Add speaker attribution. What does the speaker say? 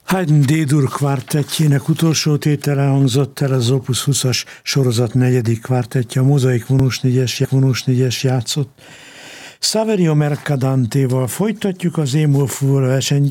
Speaker 1: Haydn D-dur kvártettjének utolsó tétele hangzott el, az Opus 20-as sorozat negyedik kvártettje, a Mozaik vonós négyes játszott. Saverio Mercadantéval folytatjuk az E-moll fúvóra versenyt.